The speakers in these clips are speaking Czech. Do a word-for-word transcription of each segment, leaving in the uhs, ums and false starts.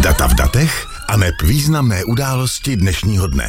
Data v datech aneb významné události dnešního dne.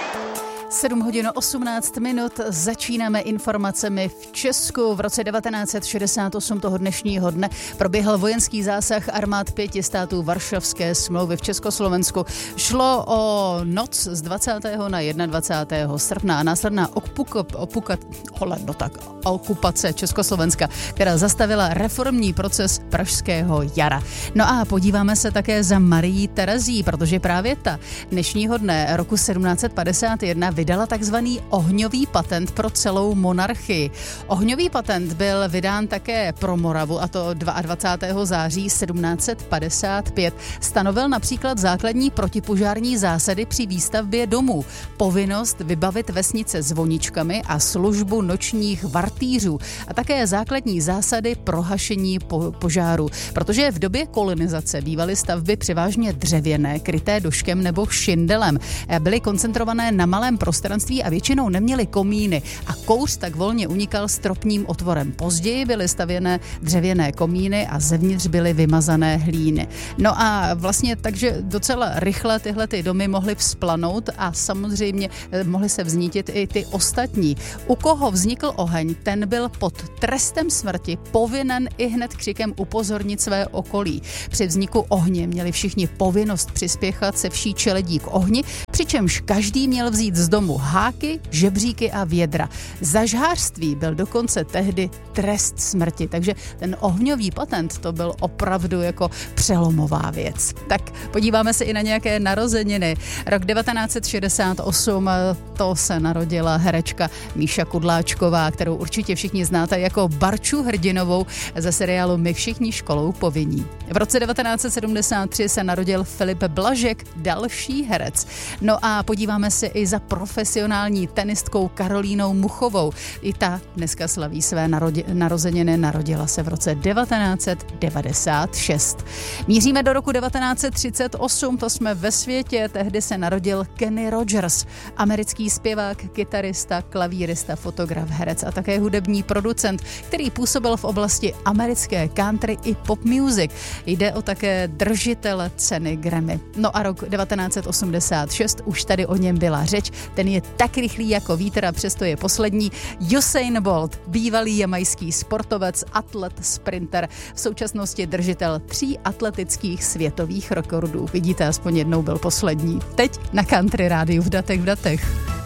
sedm hodin osmnáct minut, začínáme informacemi v Česku. V roce devatenáct set šedesát osm toho dnešního dne proběhl vojenský zásah armád pěti států Varšavské smlouvy v Československu. Šlo o noc z dvacátého na dvacátého prvního srpna a následná okupa, okupa, no tak, okupace Československa, která zastavila reformní proces pražského jara. No a podíváme se také za Marií Terezí, protože právě ta dnešního dne roku sedmnáct set padesát jedna vydala takzvaný ohňový patent pro celou monarchii. Ohňový patent byl vydán také pro Moravu, a to dvacátého druhého září sedmnáct set padesát pět. Stanovil například základní protipožární zásady při výstavbě domů, povinnost vybavit vesnice zvoničkami a službu nočních vartýřů a také základní zásady pro hašení po- požáru, protože v době kolonizace bývaly stavby převážně dřevěné, kryté doškem nebo šindelem. Byly koncentrované na malém prostranství a většinou neměly komíny a kouř tak volně unikal stropním otvorem. Později byly stavěné dřevěné komíny a zevnitř byly vymazané hlíny. No a vlastně takže docela rychle tyhle ty domy mohly vzplanout a samozřejmě mohly se vznítit i ty ostatní. U koho vznikl oheň, ten byl pod trestem smrti povinen i hned křikem upozornit své okolí. Při vzniku ohně měli všichni povinnost přispěchat se vší čeledí k ohni, přičemž každý měl vzít z domu háky, žebříky a vědra. Za žhářství byl dokonce tehdy trest smrti, takže ten ohňový patent to byl opravdu jako přelomová věc. Tak podíváme se i na nějaké narozeniny. Rok devatenáct set šedesát osm, to se narodila herečka Míša Kudláčková, kterou určitě všichni znáte jako Barču Hrdinovou ze seriálu My všichni školou povinní. V roce devatenáct set sedmdesát tři se narodil Filip Blažek, další herec. No a podíváme se i za profesionální tenistkou Karolínou Muchovou. I ta dneska slaví své narodi- narozeniny, narodila se v roce devatenáct set devadesát šest. Míříme do roku devatenáct set třicet osm, to jsme ve světě, tehdy se narodil Kenny Rogers, americký zpěvák, kytarista, klavírista, fotograf, herec a také hudební producent, který působil v oblasti americké country i pop music. Jde o také držitele ceny Grammy. No a rok devatenáct set osmdesát šest, už tady o něm byla řeč, ten je tak rychlý jako vítr a přesto je poslední. Usain Bolt, bývalý jamajský sportovec, atlet, sprinter, v současnosti držitel tří atletických světových rekordů. Vidíte, aspoň jednou byl poslední. Teď na Country rádiu v datech v datech.